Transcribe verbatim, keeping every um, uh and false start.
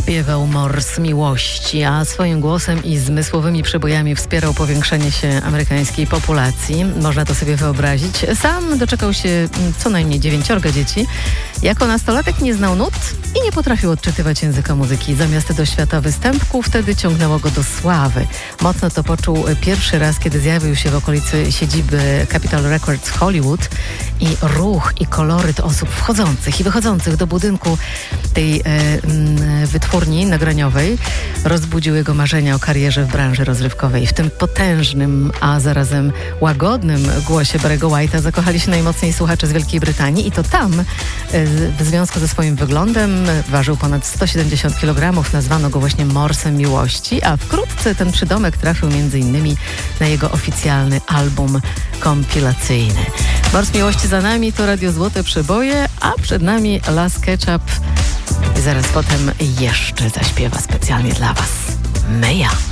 śpiewał Mors miłości, a swoim głosem i zmysłowymi przebojami wspierał powiększenie się amerykańskiej populacji. Można to sobie wyobrazić. Sam doczekał się co najmniej dziewięciorga dzieci. Jako nastolatek nie znał nut i nie potrafił odczytywać języka muzyki. Zamiast do świata występku wtedy ciągnęło go do sławy. Mocno to poczuł pierwszy raz, kiedy zjawił się w okolicy siedziby Capitol Records w Hollywood i ruch i koloryt osób wchodzących i wychodzących do budynku tej e, m, wytwórni nagraniowej rozbudził jego marzenia o karierze w branży rozrywkowej. W tym potężnym, a zarazem łagodnym głosie Barry'ego White'a zakochali się najmocniej słuchacze z Wielkiej Brytanii i to tam, e, w związku ze swoim wyglądem, ważył ponad sto siedemdziesiąt kilogramów, nazwano go właśnie Morsem miłości, a wkrótce ten przydomek trafił między innymi na jego oficjalny album kompilacyjny. Mors miłości za nami, to Radio Złote Przeboje, a przed nami Las Ketchup. I zaraz potem jeszcze zaśpiewa specjalnie dla Was Meja.